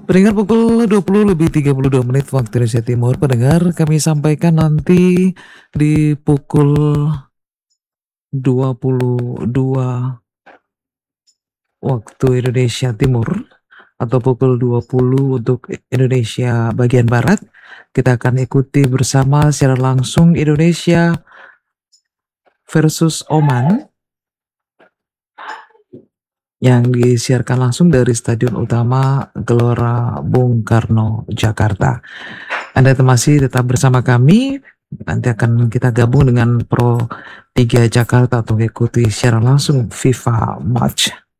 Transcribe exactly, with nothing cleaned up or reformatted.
Pendengar pukul dua puluh lebih tiga puluh dua menit waktu Indonesia Timur. Pendengar, kami sampaikan nanti di pukul dua puluh dua waktu Indonesia Timur atau pukul dua puluh untuk Indonesia bagian Barat. Kita akan ikuti bersama secara langsung Indonesia versus Oman yang disiarkan langsung dari Stadion Utama Gelora Bung Karno, Jakarta. Anda masih tetap bersama kami. Nanti akan kita gabung dengan Pro tiga Jakarta untuk ikuti secara langsung FIFA Match.